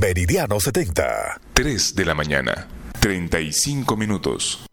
Meridiano 70. 3 de la mañana, 35 minutos.